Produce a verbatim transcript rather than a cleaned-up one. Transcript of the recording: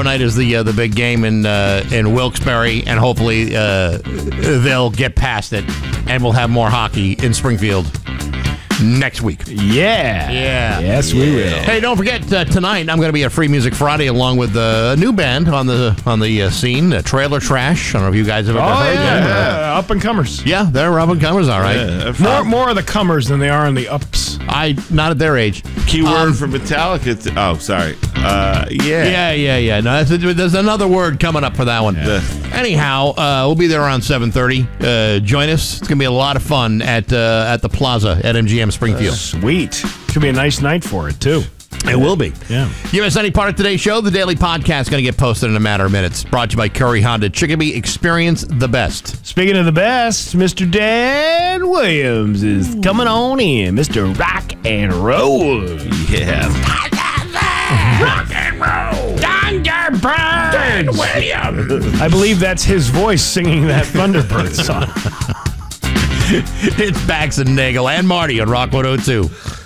tomorrow night is the uh, the big game in uh, in Wilkes-Barre, and hopefully uh, they'll get past it, and we'll have more hockey in Springfield next week. Yeah. Yeah. Yes, yeah. we will. Hey, don't forget, uh, tonight I'm going to be at Free Music Friday along with uh, a new band on the on the uh, scene, uh, Trailer Trash. I don't know if you guys have ever Oh, heard yeah. them. yeah. Up and comers. Yeah, they're up and comers, all right. Yeah, More more of the comers than they are in the ups. I Not at their age. Keyword Um, for Metallica. To, oh, sorry. Uh, yeah. Yeah, yeah, yeah. No, that's a, there's another word coming up for that one. Yeah. Anyhow, uh, we'll be there around seven thirty. Uh, join us. It's going to be a lot of fun at uh, at the Plaza at M G M Springfield. Sweet. Should be a nice night for it, too. It will be. Yeah. You miss any part of today's show? The daily podcast is going to get posted in a matter of minutes. Brought to you by Curry Honda. Chicopee, experience the best. Speaking of the best, Mister Dan Williams is coming on in. Mister Rock and Roll. Yeah. Rock and Roll. Thunderbirds. Dan Williams. I believe that's his voice singing that Thunderbird song. It's Bax and Nagel and Marty on Rock one oh two.